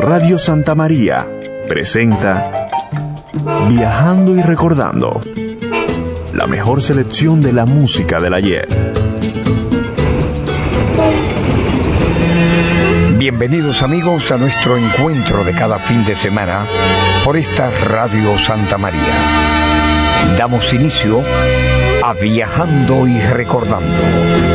Radio Santa María presenta Viajando y Recordando, la mejor selección de la música del ayer. Bienvenidos amigos a nuestro encuentro de cada fin de semana por esta Radio Santa María. Damos inicio a Viajando y Recordando.